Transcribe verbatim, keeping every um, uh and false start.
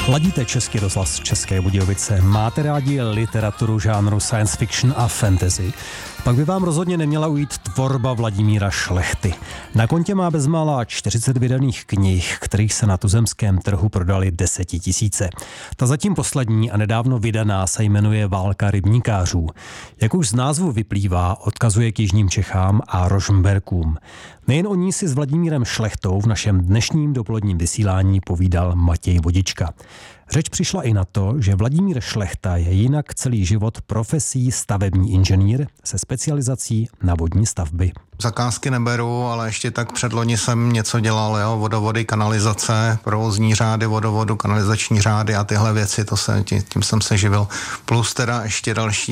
Ladíte Český rozhlas České Budějovice, máte rádi literaturu žánru science fiction a fantasy, pak by vám rozhodně neměla ujít tvorba Vladimíra Šlechty. Na kontě má bezmála čtyřicet vydaných knih, kterých se na tuzemském trhu prodali desetitisíce. Ta zatím poslední a nedávno vydaná se jmenuje Válka rybníkářů. Jak už z názvu vyplývá, odkazuje k jižním Čechám a Rožmberkům. Nejen o ní si s Vladimírem Šlechtou v našem dnešním dopoledním vysílání povídal Matěj Vodička. Řeč přišla i na to, že Vladimír Šlechta je jinak celý život profesí stavební inženýr se specializací na vodní stavby. Zakázky neberu, ale ještě tak předloni jsem něco dělal, jo, vodovody, kanalizace, provozní řády vodovodu, kanalizační řády a tyhle věci, to se, tím, tím jsem se živil. Plus teda ještě další